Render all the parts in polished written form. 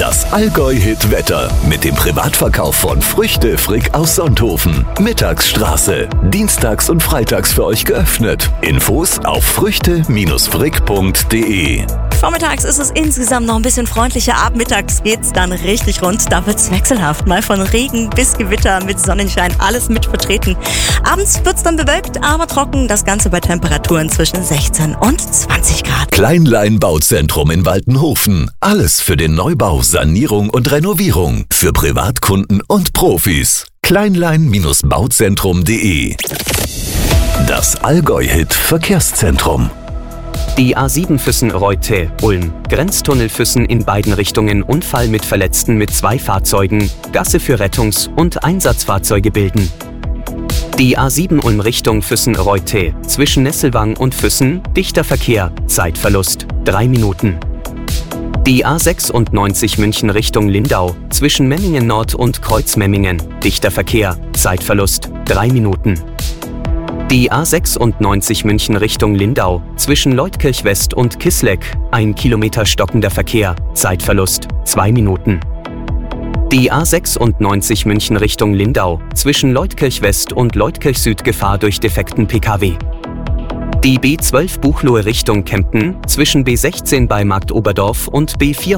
Das Allgäu-Hit-Wetter mit dem Privatverkauf von Früchte Frick aus Sonthofen. Mittagsstraße. Dienstags und freitags für euch geöffnet. Infos auf früchte-frick.de. Vormittags ist es insgesamt noch ein bisschen freundlicher. Ab mittags geht's dann richtig rund. Da wird's wechselhaft. Mal von Regen bis Gewitter mit Sonnenschein. Alles mit vertreten. Abends wird's dann bewölkt, aber trocken. Das Ganze bei Temperaturen zwischen 16 und 20 Grad. Kleinlein Bauzentrum in Waltenhofen. Alles für den Neubau, Sanierung und Renovierung. Für Privatkunden und Profis. Kleinlein-bauzentrum.de. Das Allgäu-Hit Verkehrszentrum. Die A7 Füssen-Reute, Ulm. Grenztunnel Füssen in beiden Richtungen. Unfall mit Verletzten mit 2 Fahrzeugen. Gasse für Rettungs- und Einsatzfahrzeuge bilden. Die A7 Ulm Richtung Füssen-Reute. Zwischen Nesselwang und Füssen. Dichter Verkehr. Zeitverlust 3 Minuten. Die A96 München Richtung Lindau. Zwischen Memmingen Nord und Kreuzmemmingen. Dichter Verkehr. Zeitverlust 3 Minuten. Die A96 München Richtung Lindau, zwischen Leutkirch West und Kisleck, 1 Kilometer stockender Verkehr, Zeitverlust 2 Minuten. Die A96 München Richtung Lindau, zwischen Leutkirch West und Leutkirch Süd Gefahr durch defekten Pkw. Die B12 Buchloe Richtung Kempten, zwischen B16 bei Marktoberdorf und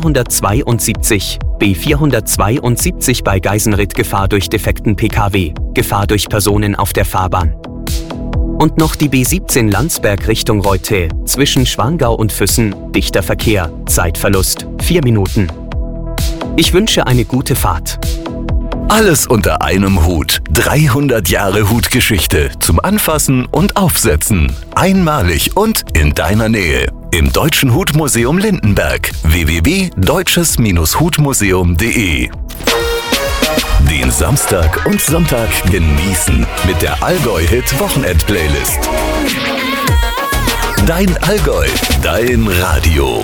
B472 bei Geisenried Gefahr durch defekten Pkw, Gefahr durch Personen auf der Fahrbahn. Und noch die B17 Landsberg Richtung Reute, zwischen Schwangau und Füssen, dichter Verkehr, Zeitverlust 4 Minuten. Ich wünsche eine gute Fahrt. Alles unter einem Hut. 300 Jahre Hutgeschichte zum Anfassen und Aufsetzen. Einmalig und in deiner Nähe. Im Deutschen Hutmuseum Lindenberg. www.deutsches-hutmuseum.de. Den Samstag und Sonntag genießen mit der Allgäu-Hit-Wochenend-Playlist. Dein Allgäu, dein Radio.